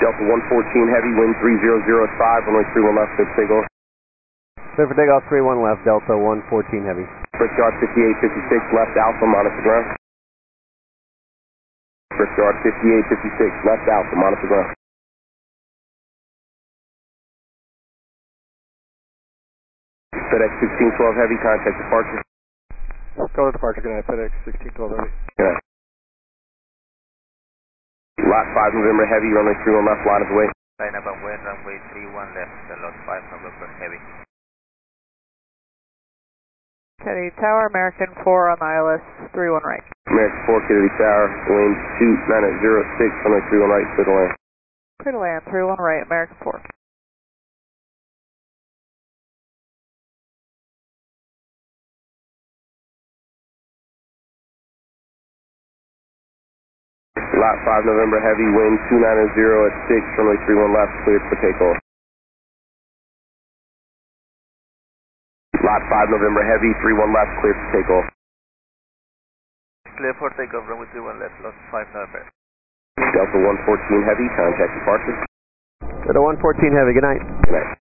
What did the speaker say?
Delta 114 heavy, wind 300 at 5, runway 31 left, good takeoff. Clear for takeoff 31 left, Delta 114 heavy. Brickyard 5856 left Alpha, monitor ground. Brickyard 5856 left Alpha, monitor ground. FedEx 1612 heavy, contact departure. Go to departure, good night, FedEx 1612 heavy. Good night. Lot 5 November heavy, runway 31 left, line of the way. Line up and wind, runway 31 left, lot 5 November heavy. Kennedy Tower, American 4 on ILS, 31 right. American 4, Kennedy Tower, wind 2906, runway 31 right, clear to land. Clear to land, 31 right, American 4. Lot 5 November heavy, wind 290 at 6, runway 31 left, cleared for takeoff. Lot 5 November heavy, 31 left, cleared for takeoff. Clear for takeoff, runway 31 left, lot 5 November. Delta 114 heavy, contact departure. Delta 114 heavy, good night. Good night.